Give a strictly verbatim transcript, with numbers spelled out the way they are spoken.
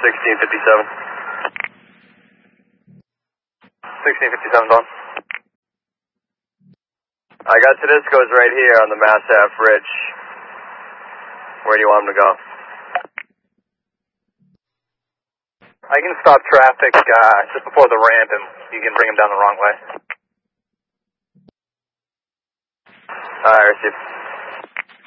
sixteen fifty-seven. sixteen fifty-seven on. I got Tedisco's right here on the Mass Ave Bridge. Where do you want him to go? I can stop traffic uh, just before the ramp and you can bring him down the wrong way. Alright, receive.